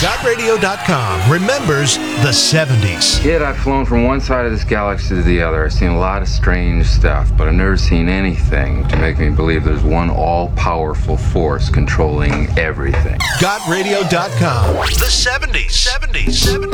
GotRadio.com remembers the 70s. Kid, I've flown from one side of this galaxy to the other. I've seen a lot of strange stuff, but I've never seen anything to make me believe there's one all-powerful force controlling everything. GotRadio.com. The 70s.